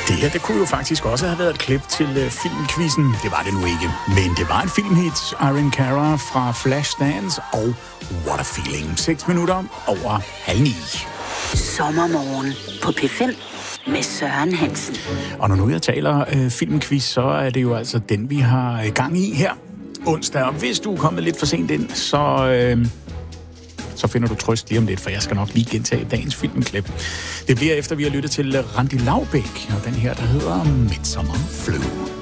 Det her, det kunne jo faktisk også have været et klip til filmquizzen. Det var det nu ikke, men det var en filmhit. Irene Cara fra Flashdance og What a Feeling. 6 minutter over 8:30. Sommermorgen på P5 med Søren Hansen. Og når nu jeg taler filmquiz, så er det jo altså den, vi har gang i her onsdag. Og hvis du er kommet lidt for sent ind, så finder du trøst lige om lidt, for jeg skal nok lige gentage dagens filmklip. Det bliver efter, vi har lyttet til Randi Laubek, og den her, der hedder Midsummer Flue.